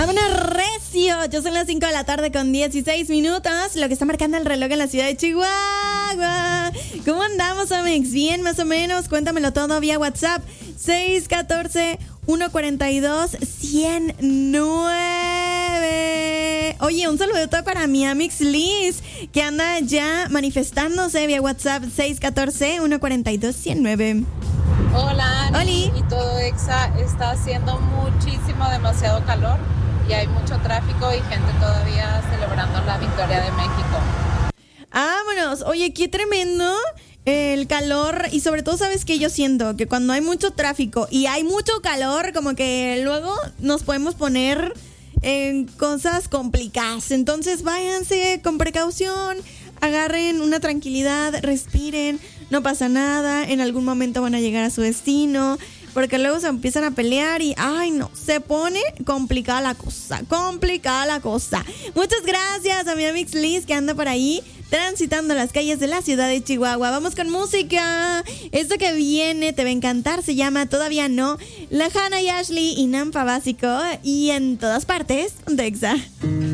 Vámonos recio. Yo son las 5 de la tarde con 16 minutos. Lo que está marcando el reloj en la ciudad de Chihuahua. ¿Cómo andamos, Amex? Bien, más o menos. Cuéntamelo todo vía WhatsApp. 614-142-109. Oye, un saludo para mi Amix Liz, que anda ya manifestándose vía WhatsApp. 614-142-109. Hola, Ani. Oli. Y todo Exa está haciendo demasiado calor y hay mucho tráfico y gente todavía celebrando la victoria de México. Vámonos. Oye, qué tremendo el calor. Y sobre todo, ¿sabes qué? Yo siento que cuando hay mucho tráfico y hay mucho calor, como que luego nos podemos poner en cosas complicadas. Entonces váyanse con precaución, agarren una tranquilidad, respiren, no pasa nada, en algún momento van a llegar a su destino, porque luego se empiezan a pelear y, ay no, se pone complicada la cosa. Muchas gracias a mi Amix Liz, que anda por ahí transitando las calles de la ciudad de Chihuahua. Vamos con música. Esto que viene te va a encantar, se llama Todavía No, la Hannah y Ashley y Nampa Básico, y en todas partes, Dexa.